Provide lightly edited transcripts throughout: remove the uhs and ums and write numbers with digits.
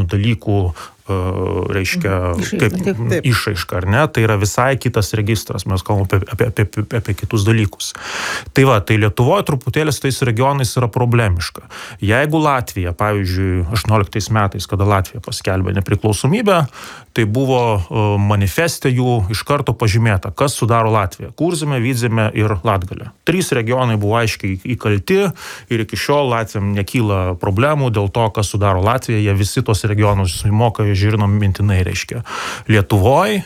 etninių dalykų reiškia kaip išraiška, ar ne? Tai yra visai kitas registras, mes kalbame apie kitus dalykus. Tai va, tai Lietuvoje truputėlį su tais regionais yra problemiška. Jeigu Latvija, pavyzdžiui, 18 metais, kada Latvija paskelbė nepriklausomybę, tai buvo manifeste jų iš karto pažymėta, kas sudaro Latviją. Kurzemė, Vidzemė ir Latgalė. 3 regionai buvo aiškiai įkalti ir iki šiol Latvijam nekyla problemų dėl to, kas sudaro Latviją. Jie visi tos regionus moka žinom mintinai, reiškia. Lietuvoje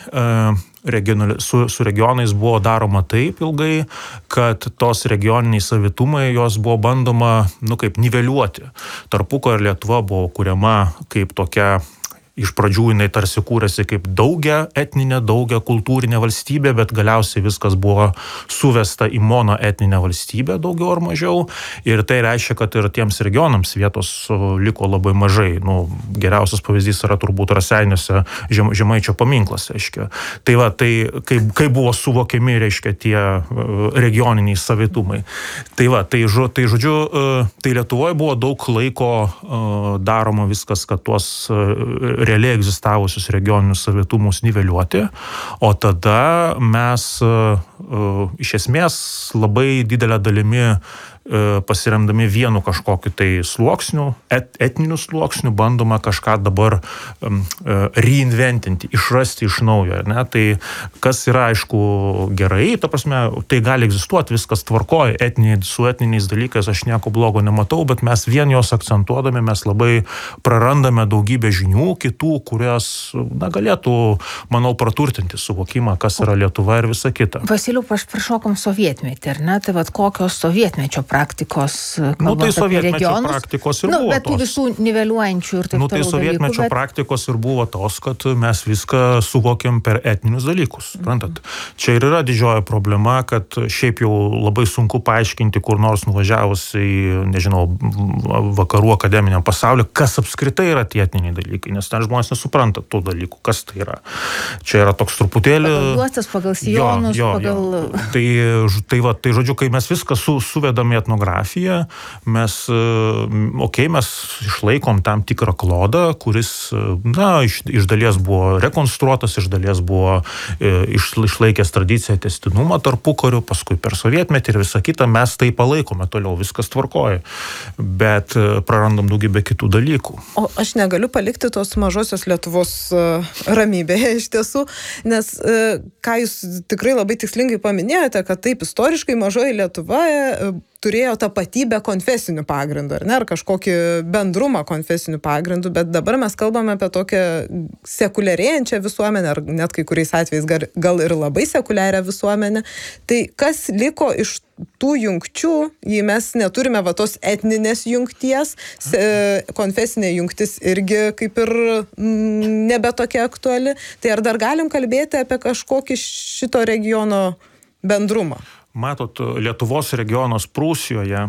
su regionais buvo daroma taip ilgai, kad tos regioniniai savitumai jos buvo bandoma, kaip niveliuoti. Tarpukario ir Lietuva buvo kuriama kaip tokia. Iš pradžių jinai tarsi kūrėsi kaip daugia etninė, daugia kultūrinė valstybė, bet galiausiai viskas buvo suvesta į monoetninę valstybę, daugiau ar mažiau. Ir tai reiškia, kad ir tiems regionams vietos liko labai mažai. Geriausias pavyzdys yra turbūt Raseiniuose Žemaičio paminklas, reiškia. Tai va, tai kaip buvo suvokiami, reiškia, tie regioniniai savitumai. Tai va, tai žodžiu, tai Lietuvoje buvo daug laiko daroma viskas, kad tuos realiai egzistavusius regioninius savitumus niveliuoti, o tada mes iš esmės labai didelę dalimi pasiremdami vienu kažkokiu tai sluoksniu, etniniu sluoksniu, bandoma kažką dabar reinventinti, išrasti iš naujo. Ne? Tai kas yra, aišku, gerai, ta prasme, tai gali egzistuoti, viskas tvarkoja, su etniniais dalykais aš nieko blogo nematau, bet mes vien jos akcentuodami, mes labai prarandame daugybę žinių kitų, kurios galėtų, manau, praturtinti suvokimą, kas yra Lietuva ir visa kita. Vasiliau, prašokom sovietmetį, ar ne? Tai vat kokios sovietmečio praktikos, kalbant tai apie regionus. Praktikos ir buvo bet tų visų niveliuojančių ir taip toliau tai sovietmečio praktikos ir buvo tos, kad mes viską suvokiam per etninius dalykus. Suprantat? Čia ir yra didžioji problema, kad šiaip jau labai sunku paaiškinti kur nors nuvažiavus į, nežinau, vakarų akademiniam pasauliu, kas apskritai yra tie etniniai dalykai, nes ten žmonės nesupranta tų dalykų, kas tai yra. Čia yra toks truputėlį... Pagal juostas, pagal sijonus, pagal... Tai žodžiu, kai mes viską suvedame etnografiją, mes išlaikom tam tikrą klodą, kuris, iš dalies buvo rekonstruotas, iš dalies buvo išlaikęs tradiciją, tęstinumą tarpukariu, paskui per sovietmetį ir visą kitą, mes tai palaikome toliau, viskas tvarkoja, bet prarandam daugybę kitų dalykų. O aš negaliu palikti tos mažosios Lietuvos ramybėje iš tiesų, nes ką jūs tikrai labai tikslingai paminėjote, kad taip istoriškai mažoji Lietuva turėjo tapatybę konfesinių pagrindų, ar ne, ar kažkokį bendrumą konfesinių pagrindų, bet dabar mes kalbame apie tokią sekuliarėjančią visuomenę, ar net kai kuriais atvejais gal ir labai sekuliarią visuomenę. Tai kas liko iš tų jungčių, jei mes neturime tos etninės jungties, konfesinė jungtis irgi kaip ir nebe tokia aktuali, tai ar dar galim kalbėti apie kažkokį šito regiono bendrumą? Matot, Lietuvos regionas Prūsijoje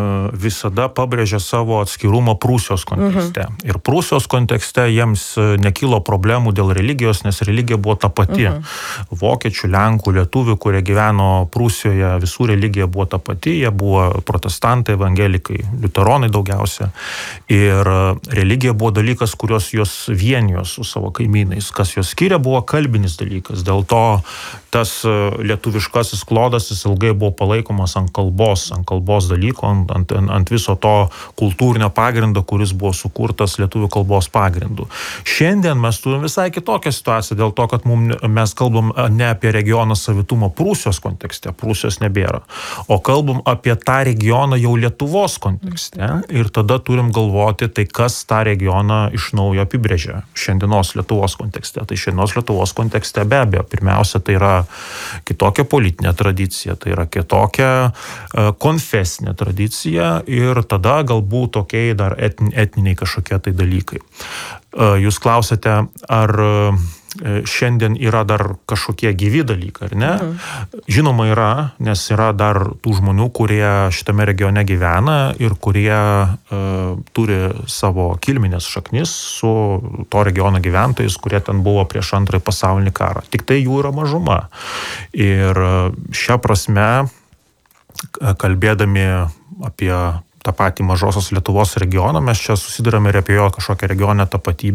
visada pabrėžia savo atskirumą Prūsijos kontekste. Ir Prūsijos kontekste jiems nekilo problemų dėl religijos, nes religija buvo ta pati. Vokiečių, Lenkų, Lietuvių, kurie gyveno Prūsijoje, visų religija buvo ta pati, jie buvo protestantai, evangelikai, liuteronai daugiausia. Ir religija buvo dalykas, kurios jos vienijo su savo kaimynais. Kas jos skiria, buvo kalbinis dalykas. Dėl to tas lietuviškasis klodas jis ilgai buvo palaikomas ant kalbos dalyko, ant viso to kultūrinio pagrindo, kuris buvo sukurtas lietuvių kalbos pagrindu. Šiandien mes turime visai kitokią situaciją, dėl to, kad mes kalbam ne apie regioną savitumą Prūsijos kontekste, Prūsijos nebėra, o kalbam apie tą regioną jau Lietuvos kontekste ir tada turim galvoti, tai kas tą regioną iš naujo apibrėžia šiandienos Lietuvos kontekste. Tai šiandienos Lietuvos kontekste be abejo, pirmiausia, tai yra kitokia politinė tradicija, tai yra kitokia konfesinė tradicija ir tada galbūt tokiai dar etniniai kažkokie tai dalykai. Jūs klausėte, ar šiandien yra dar kažkokie gyvi dalykai, ar ne? Žinoma yra, nes yra dar tų žmonių, kurie šitame regione gyvena ir kurie turi savo kilminės šaknis su to regiono gyventojais, kurie ten buvo prieš Antrąjį pasaulinį karą. Tik tai jų yra mažuma. Ir šią prasme, kalbėdami apie tą patį mažosios Lietuvos regioną, mes čia susidurime ir apie jo kažkokią regionę tapatybę.